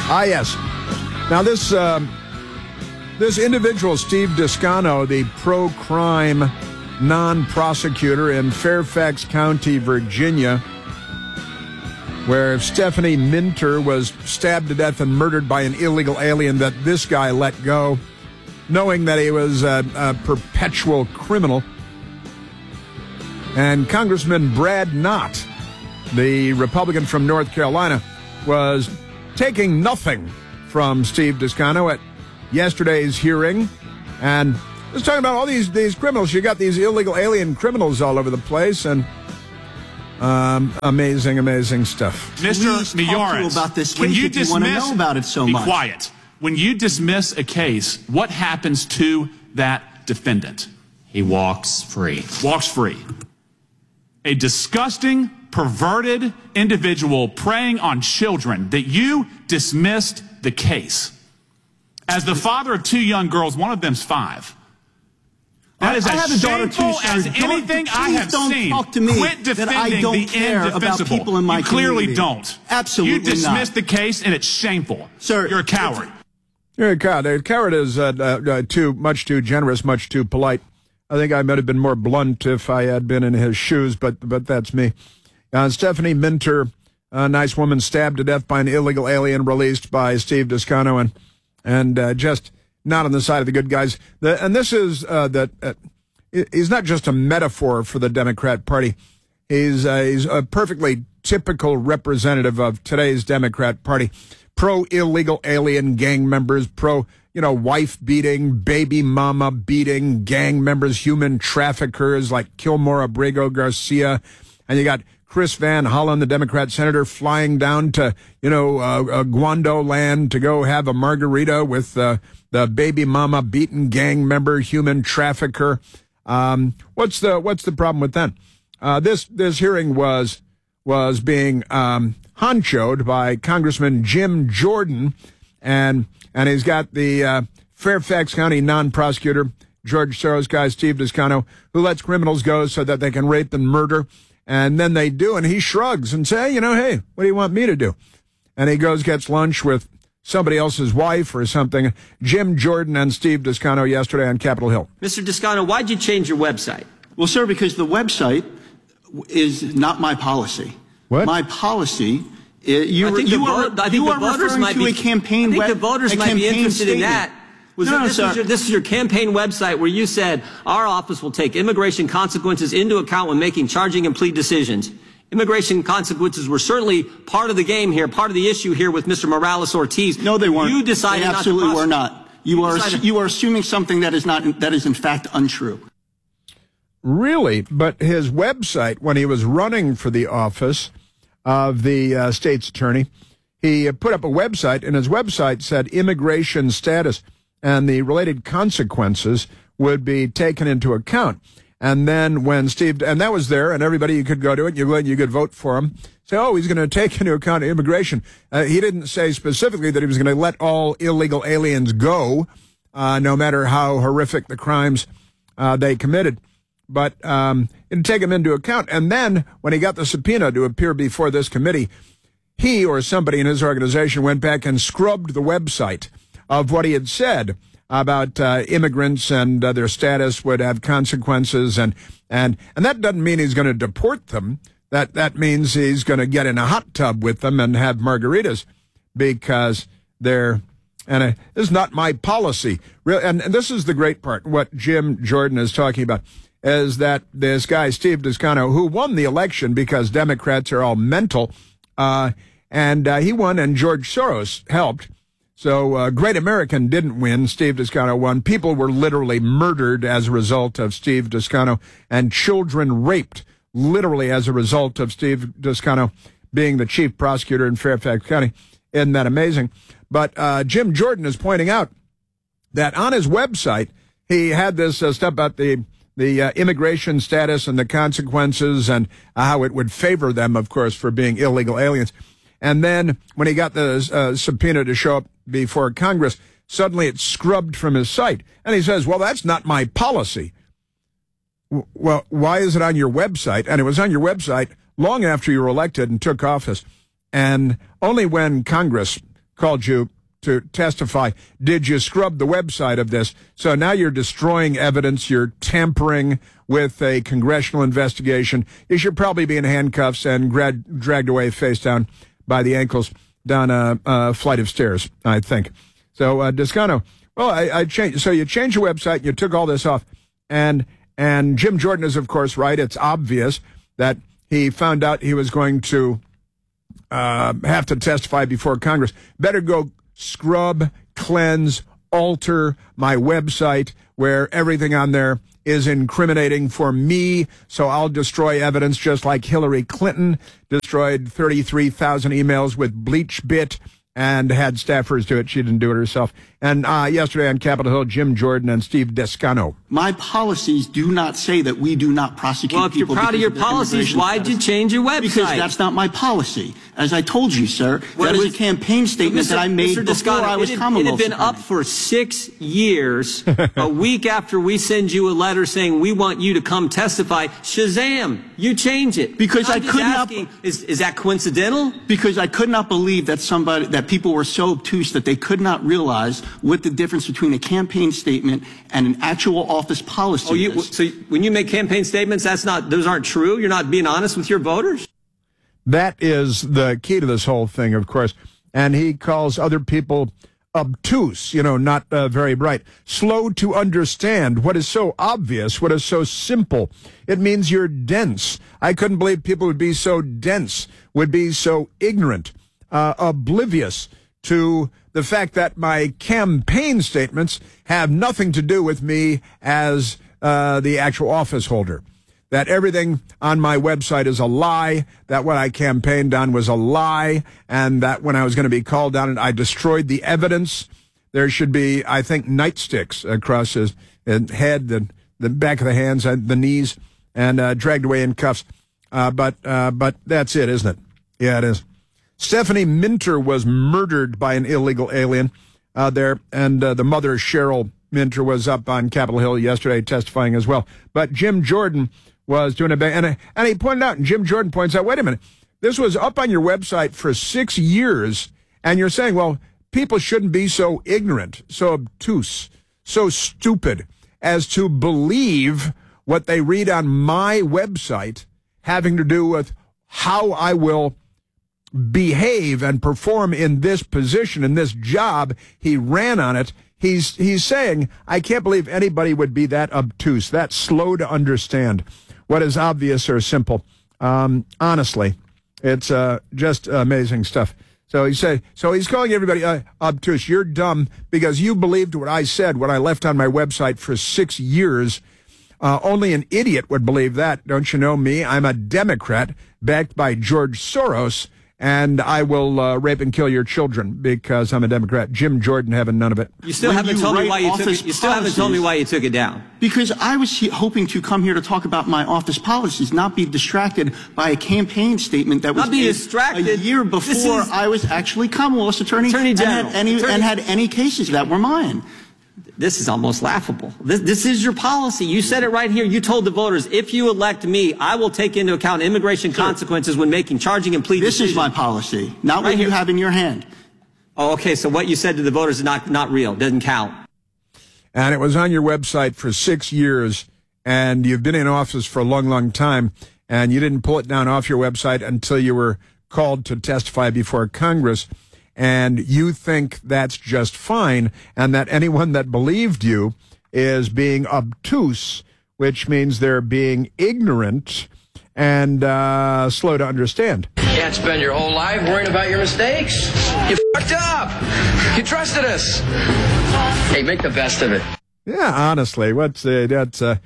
Ah, yes. Now, this individual, Steve Descano, the pro-crime non-prosecutor in Fairfax County, Virginia, where Stephanie Minter was stabbed to death and murdered by an illegal alien that this guy let go, knowing that he was a perpetual criminal. And Congressman Brad Knott, the Republican from North Carolina, was taking nothing from Steve Descano at yesterday's hearing. And was talking about all these criminals. You got these illegal alien criminals all over the place, and amazing stuff. Mr. Miyares, about this case when you if you want to know about it so much. Be quiet. When you dismiss a case, what happens to that defendant? He walks free. Walks free. A disgusting, perverted individual preying on children that you dismissed the case. As the father of two young girls, one of them's 5. That is as shameful as anything I have seen. Talk to me Quit defending I don't the care about indefensible. people in my You clearly community. don't. Absolutely You dismissed not. the case, and it's shameful. Sir, you're a coward. You're a coward. A coward is much too generous, much too polite. I think I might have been more blunt if I had been in his shoes, but that's me. Stephanie Minter, a nice woman, stabbed to death by an illegal alien released by Steve Descano, and just not on the side of the good guys. And this is he's not just a metaphor for the Democrat Party. He's a perfectly typical representative of today's Democrat Party. Pro-illegal alien gang members, wife beating, baby mama beating gang members, human traffickers like Kilmore Abrego Garcia. And you got Chris Van Hollen, the Democrat senator, flying down to, Guando land to go have a margarita with the baby mama beaten gang member, human trafficker. What's the problem with that? This hearing was being honchoed by Congressman Jim Jordan, and he's got the Fairfax County non-prosecutor, George Soros guy, Steve Descano, who lets criminals go so that they can rape and murder. And then they do, and he shrugs and say, hey, what do you want me to do? And he gets lunch with somebody else's wife or something. Jim Jordan and Steve Descano yesterday on Capitol Hill. Mr. Descano, why'd you change your website? Well, sir, because the website is not my policy. What? My policy is I think the voters might be interested in that. This is your campaign website where you said our office will take immigration consequences into account when making charging and plea decisions. Immigration consequences were certainly part of the game here, part of the issue here with Mr. Morales-Ortiz. No, they weren't. You decided they absolutely not to were not. You are assuming something that is in fact untrue. Really? But his website, when he was running for the office of the state's attorney, he put up a website, and his website said immigration status and the related consequences would be taken into account. And then when Steve, and that was there, and everybody, you could go to it, you could vote for him, say, he's going to take into account immigration. He didn't say specifically that he was going to let all illegal aliens go, no matter how horrific the crimes they committed. But it'd take him into account. And then when he got the subpoena to appear before this committee, he or somebody in his organization went back and scrubbed the website of what he had said about immigrants and their status would have consequences. And that doesn't mean he's going to deport them. That means he's going to get in a hot tub with them and have margaritas because they're, this is not my policy. And this is the great part. What Jim Jordan is talking about is that this guy, Steve Descano, who won the election because Democrats are all mental, and he won and George Soros helped. So Great American didn't win. Steve Descano won. People were literally murdered as a result of Steve Descano, and children raped literally as a result of Steve Descano being the chief prosecutor in Fairfax County. Isn't that amazing? But Jim Jordan is pointing out that on his website, he had this stuff about the immigration status and the consequences and how it would favor them, of course, for being illegal aliens. And then when he got the subpoena to show up before Congress, suddenly it's scrubbed from his site. And he says, well, that's not my policy. Well, why is it on your website? And it was on your website long after you were elected and took office. And only when Congress called you to testify. Did you scrub the website of this? So now you're destroying evidence. You're tampering with a congressional investigation. You should probably be in handcuffs and dragged away face down by the ankles down a flight of stairs, I think. So, Descano, well, I changed. So you changed your website. You took all this off. And Jim Jordan is, of course, right. It's obvious that he found out he was going to have to testify before Congress. Better go scrub, cleanse, alter my website where everything on there is incriminating for me, so I'll destroy evidence just like Hillary Clinton destroyed 33,000 emails with BleachBit and had staffers do it. She didn't do it herself. And yesterday on Capitol Hill, Jim Jordan and Steve Descano. My policies do not say that we do not prosecute people. Well, if you're proud of your policies, why'd you change your website? Because that's not my policy. As I told you, sir, that was a campaign statement that I made before I was Commonwealth It had been up for 6 years. A week after we send you a letter saying we want you to come testify, shazam, you change it. Because I could not. Is that coincidental? Because I could not believe that people were so obtuse that they could not realize what the difference between a campaign statement and an actual office policy is. So when you make campaign statements, those aren't true? You're not being honest with your voters? That is the key to this whole thing, of course. And he calls other people obtuse, not very bright, slow to understand what is so obvious, what is so simple. It means you're dense. I couldn't believe people would be so dense, would be so ignorant, oblivious to the fact that my campaign statements have nothing to do with me as the actual office holder. That everything on my website is a lie, that what I campaigned on was a lie, and that when I was going to be called on it, I destroyed the evidence. There should be, I think, nightsticks across his head, the back of the hands, and the knees, and dragged away in cuffs. But that's it, isn't it? Yeah, it is. Stephanie Minter was murdered by an illegal alien there, and the mother, Cheryl Minter, was up on Capitol Hill yesterday testifying as well. But Jim Jordan was doing and he pointed out, and Jim Jordan points out, wait a minute, this was up on your website for 6 years, and you're saying, well, people shouldn't be so ignorant, so obtuse, so stupid as to believe what they read on my website having to do with how I will behave and perform in this position, in this job. He ran on it. He's saying, I can't believe anybody would be that obtuse, that slow to understand what is obvious or simple. Honestly, it's just amazing stuff. So he's calling everybody obtuse. You're dumb because you believed what I said when I left on my website for 6 years. Only an idiot would believe that. Don't you know me? I'm a Democrat backed by George Soros, and I will rape and kill your children because I'm a Democrat. Jim Jordan having none of it. You still haven't told me why you took it. You still haven't told me why you took it down. Because I was hoping to come here to talk about my office policies, not be distracted by a campaign statement that was a year before I was actually Commonwealth's Attorney General and had any cases that were mine. This is almost laughable. This is your policy. You said it right here. You told the voters, if you elect me, I will take into account immigration consequences when making charging and plea decisions. This is my policy, not what you have in your hand. Oh, okay. So what you said to the voters is not real. Doesn't count. And it was on your website for 6 years, and you've been in office for a long, long time, and you didn't pull it down off your website until you were called to testify before Congress. And you think that's just fine, and that anyone that believed you is being obtuse, which means they're being ignorant and slow to understand. You can't spend your whole life worrying about your mistakes. You fucked up. You trusted us. Hey, make the best of it. Yeah, honestly, that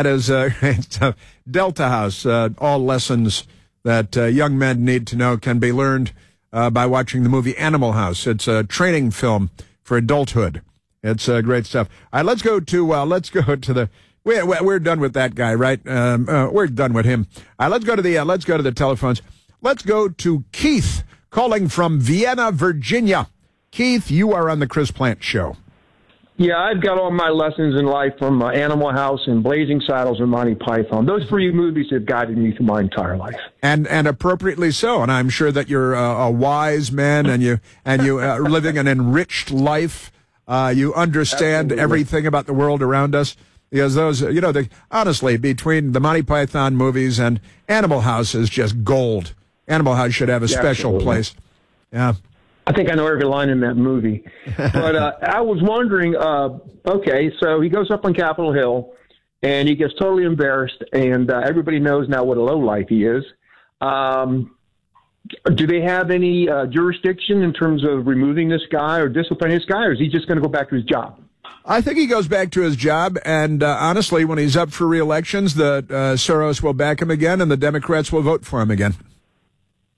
is Delta House. All lessons that young men need to know can be learned by watching the movie Animal House. It's a training film for adulthood. It's great stuff. All right, let's go to the. We're done with that guy, right? We're done with him. All right, let's go to the telephones. Let's go to Keith calling from Vienna, Virginia. Keith, you are on the Chris Plante Show. Yeah, I've got all my lessons in life from Animal House and Blazing Saddles and Monty Python. Those 3 movies have guided me through my entire life, and appropriately so. And I'm sure that you're a wise man, and you are living an enriched life. You understand Absolutely. everything about the world around us, because those, honestly, between the Monty Python movies and Animal House is just gold. Animal House should have a special place. Yeah. I think I know every line in that movie. But I was wondering, okay, so he goes up on Capitol Hill, and he gets totally embarrassed, and everybody knows now what a lowlife he is. Do they have any jurisdiction in terms of removing this guy or disciplining this guy, or is he just going to go back to his job? I think he goes back to his job, and honestly, when he's up for re-elections, the Soros will back him again, and the Democrats will vote for him again.